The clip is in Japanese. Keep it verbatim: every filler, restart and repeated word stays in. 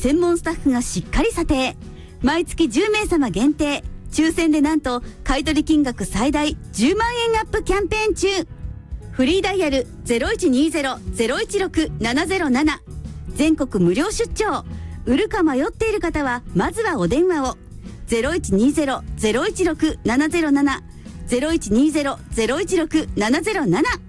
専門スタッフがしっかり査定。毎月じゅうめいさま限定、抽選でなんと買取金額最大じゅうまんえんアップキャンペーン中。フリーダイヤル ゼロいちにゼロ ゼロいちろく ななゼロなな、 全国無料出張。売るか迷っている方はまずはお電話を。 ゼロいちにゼロ ゼロいちろく ななゼロなな ゼロいちにゼロ ゼロいちろく ななゼロなな